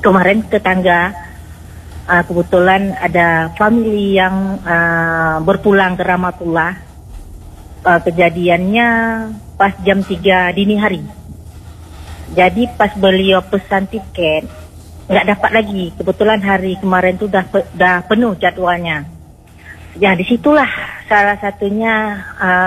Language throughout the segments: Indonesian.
kemarin tetangga kebetulan ada famili yang berpulang ke Ramatullah. Kejadiannya pas jam 3 dini hari. Jadi pas beliau pesan tiket nggak dapat lagi. Kebetulan hari kemarin tuh dah penuh jadwalnya. Ya disitulah salah satunya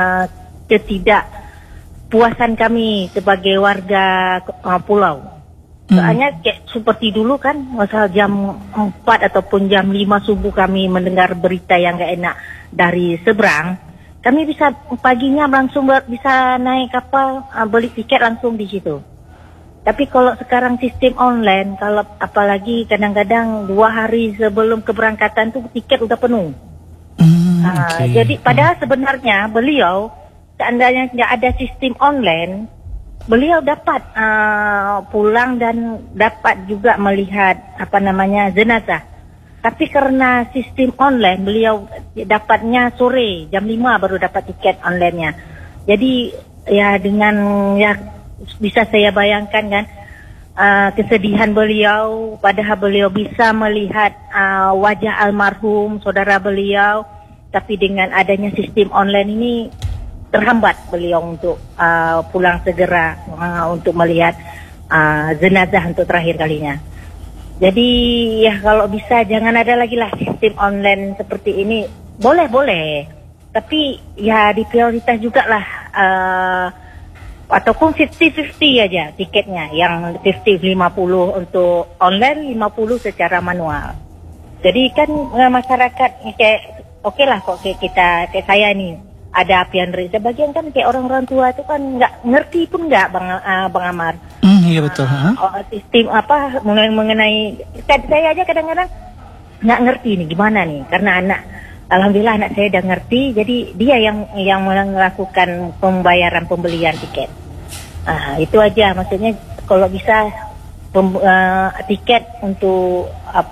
ketidakpuasan kami sebagai warga pulau. Soalnya kayak seperti dulu kan, misal jam 4 ataupun jam 5 subuh kami mendengar berita yang nggak enak dari seberang, kami bisa paginya langsung bisa naik kapal, beli tiket langsung di situ. Tapi kalau sekarang sistem online, kalau apalagi kadang-kadang 2 hari sebelum keberangkatan tuh tiket udah penuh. Jadi padahal sebenarnya beliau, seandainya tidak ada sistem online, beliau dapat pulang dan dapat juga melihat jenazah. Tapi karena sistem online, beliau dapatnya sore jam 5 baru dapat tiket online-nya. Jadi ya dengan bisa saya bayangkan kan kesedihan beliau, padahal beliau bisa melihat wajah almarhum saudara beliau, tapi dengan adanya sistem online ini terhambat beliau untuk pulang segera untuk melihat jenazah untuk terakhir kalinya. Jadi ya kalau bisa jangan ada lagi lah sistem online seperti ini. Boleh, tapi ya diprioritas juga lah. Ataupun 50-50 aja tiketnya, yang 50 untuk online, 50 secara manual. Jadi kan masyarakat kayak oke lah kok kayak saya nih ada apian red. Sebagian kan kayak orang-orang tua itu kan nggak ngerti pun nggak Bang Amar. Iya betul. Sistem mengenai saya aja kadang-kadang nggak ngerti nih gimana nih, karena alhamdulillah anak saya udah ngerti, jadi dia yang melakukan pembelian tiket. Itu aja, maksudnya kalau bisa tiket untuk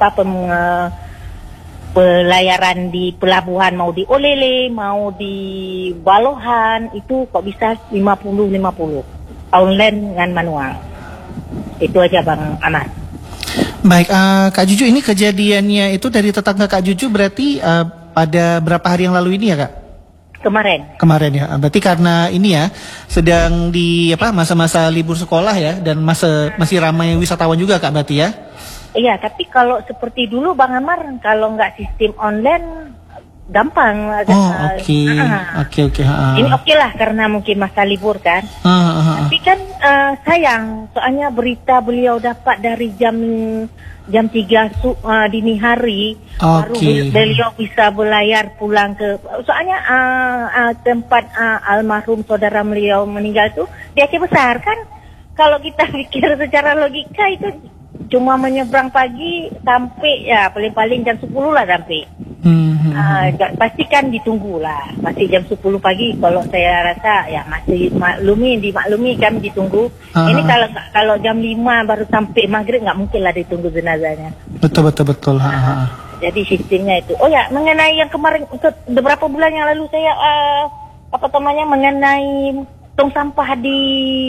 pelayaran di pelabuhan, mau di Olele, mau di Balohan, itu kok bisa 50-50 online dengan manual. Itu aja Bang Ahmad. Baik, Kak Juju, ini kejadiannya itu dari tetangga Kak Juju berarti pada berapa hari yang lalu ini ya Kak? Kemarin ya, berarti karena ini ya sedang di masa-masa libur sekolah ya, dan masih ramai wisatawan juga Kak berarti ya? Iya, tapi kalau seperti dulu Bang Amar, kalau nggak sistem online gampang. Oke. Ini oke lah karena mungkin masa libur kan. Tapi kan sayang, soalnya berita beliau dapat dari jam 3 dini hari, baru beliau bisa berlayar pulang ke, soalnya tempat almarhum saudara beliau meninggal tuh di Aceh Besar kan. Kalau kita pikir secara logika itu cuma menyeberang pagi sampai ya paling-paling jam 10 lah sampai. Pasti kan ditunggu lah, masih jam 10 pagi. Kalau saya rasa ya masih dimaklumi kan ditunggu. Ini kalau jam 5 baru sampai maghrib, nggak mungkin lah ditunggu jenazahnya. Betul. Jadi sistemnya itu. Oh ya, mengenai yang kemarin beberapa bulan yang lalu saya mengenai tong sampah di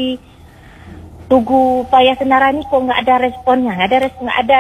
Tugu Paya Senarani kok nggak ada responnya, nggak ada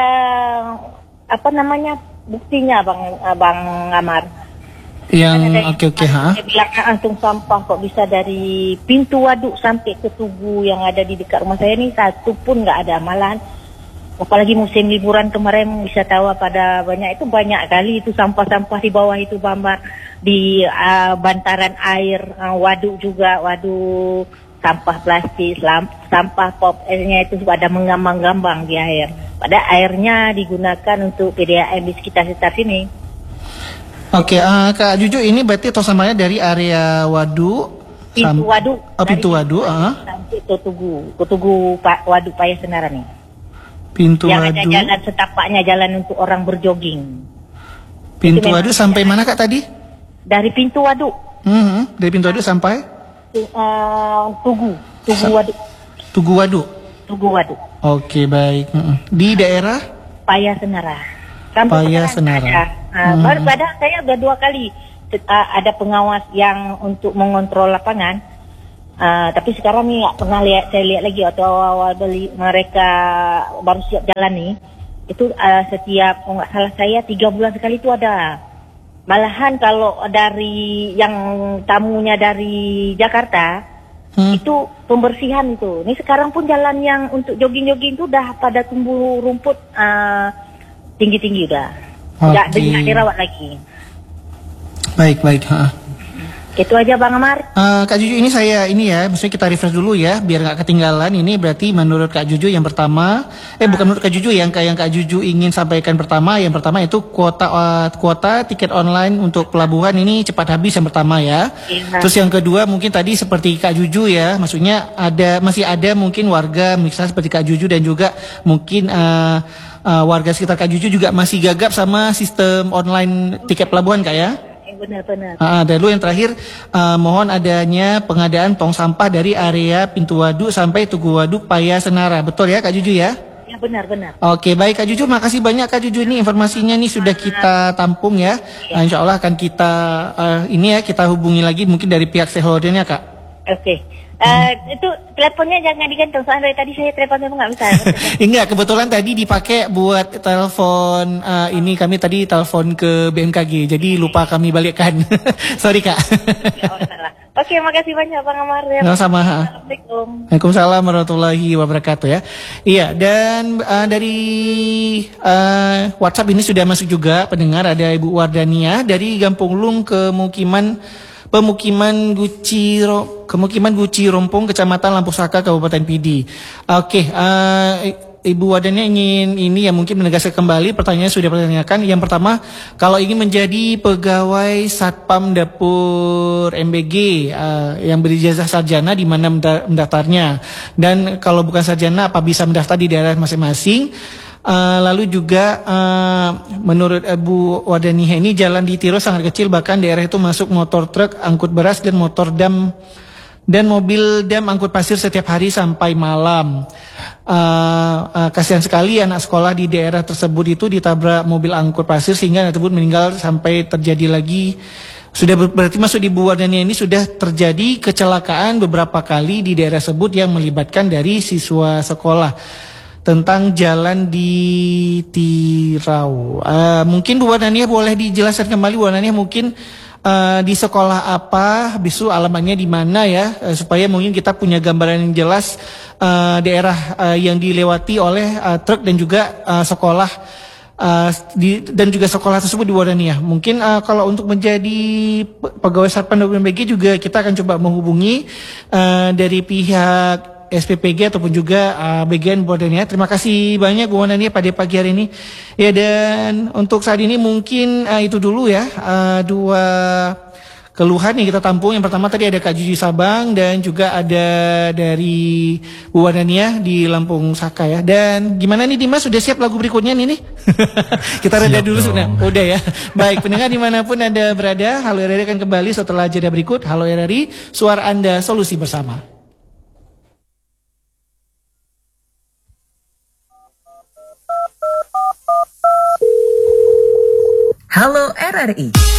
buktinya Bang Amar. Yang Dia bilang tong sampah kok bisa dari pintu waduk sampai ke Tugu yang ada di dekat rumah saya ini satu pun nggak ada. Malahan apalagi musim liburan kemarin wisatawan pada banyak kali itu sampah-sampah di bawah itu Bang Amar, di bantaran air, waduk juga, waduk sampah plastik, sampah pop-nya itu ada mengambang-gambang di air. Pada airnya digunakan untuk PDAM di sekitar sini. Oke, Kak Juju, ini berarti tong sampahnya dari area waduk, pintu waduk, sampai ke Tugu Waduk Paya Senarani. Pintu yang waduk. Yang ada jalan setapaknya, jalan untuk orang berjoging. Pintu waduk sampai mana Kak tadi? Dari pintu waduk. Dari pintu waduk sampai? Tugu Waduk. Tugu Waduk. Oke, baik. Di daerah? Paya Senara. Paya Senara. Padahal saya udah 2 kali ada pengawas yang untuk mengontrol lapangan. Tapi sekarang nih nggak pernah saya lihat lagi, atau awal beli mereka baru siap jalan nih. Itu setiap, nggak salah saya 3 bulan sekali itu ada. Malahan kalau dari yang tamunya dari Jakarta, itu pembersihan itu. Ini sekarang pun jalan yang untuk jogging-jogging itu udah pada tumbuh rumput tinggi-tinggi udah. Nggak dirawat lagi. Baik. Itu aja Bang Amar. Kak Juju ini maksudnya kita refresh dulu ya, biar nggak ketinggalan. Ini berarti menurut Kak Juju yang pertama, bukan menurut Kak Juju yang Kak Juju ingin sampaikan pertama. Yang pertama itu kuota tiket online untuk pelabuhan ini cepat habis yang pertama ya. Iya. Terus yang kedua mungkin tadi seperti Kak Juju ya, maksudnya masih ada mungkin warga misalnya seperti Kak Juju dan juga mungkin warga sekitar Kak Juju juga masih gagap sama sistem online tiket pelabuhan Kak ya. Benar. Dan lalu yang terakhir mohon adanya pengadaan tong sampah dari area Pintu Waduk sampai Tugu Waduk Paya Senara. Betul ya Kak Juju ya? Ya benar. Oke baik Kak Juju, makasih banyak Kak Juju, ini informasinya nih sudah kita tampung ya. Insya Allah akan kita kita hubungi lagi mungkin dari pihak stakeholdernya Kak. Oke. Itu teleponnya jangan digantung, soalnya dari tadi saya teleponnya nggak bisa. Enggak, kebetulan tadi dipakai buat telepon ini kami tadi telepon ke BMKG, jadi lupa kami balikkan. Sorry Kak. Oke, makasih banyak Bang Amar. Sama. Assalamualaikum. Waalaikumsalam warahmatullahi wabarakatuh ya. Iya, dan dari WhatsApp ini sudah masuk juga pendengar, ada Ibu Wardania dari Gampung Lung Pemukiman Guci Rompong, Kecamatan Lampu Saka, Kabupaten Pidi. Oke, Ibu Wadanya ingin ini mungkin menegaskan kembali pertanyaan sudah ditanyakan. Yang pertama, kalau ingin menjadi pegawai Satpam Dapur MBG yang berijazah sarjana di mana mendaftarnya, dan kalau bukan sarjana apa bisa mendaftar di daerah masing-masing. Lalu juga menurut Ibu Wadaniha ini jalan di Tiro sangat kecil, bahkan daerah itu masuk motor truk angkut beras dan motor dam dan mobil dam angkut pasir setiap hari sampai malam. Kasihan sekali anak sekolah di daerah tersebut itu ditabrak mobil angkut pasir sehingga anak tersebut meninggal sampai terjadi lagi. Sudah berarti masuk di Bu Wadaniha ini sudah terjadi kecelakaan beberapa kali di daerah tersebut yang melibatkan dari siswa sekolah. Tentang jalan di Tirau. Mungkin Bu Wadaniha boleh dijelaskan kembali Bu Wadaniha mungkin di sekolah apa, bisu alamatnya di mana ya, supaya mungkin kita punya gambaran yang jelas daerah yang dilewati oleh truk dan juga sekolah dan juga sekolah tersebut di Wadaniha. Mungkin kalau untuk menjadi pegawai Satpam BMBG juga kita akan coba menghubungi dari pihak SPPG ataupun juga BGN Bu Wadaniha. Terima kasih banyak Bu Wadaniha pada pagi hari ini. Ya, dan untuk saat ini mungkin itu dulu ya, dua keluhan yang kita tampung. Yang pertama tadi ada Kak Juju Sabang dan juga ada dari Bu Wadaniha di Lampung Saka ya. Dan gimana nih Dimas, sudah siap lagu berikutnya nih? Kita reda dulu sudah. Udah ya. Baik, pendengar dimanapun Anda berada, Halo RRI akan kembali setelah jeda berikut. Halo RRI, suara Anda, solusi bersama. Halo RRI.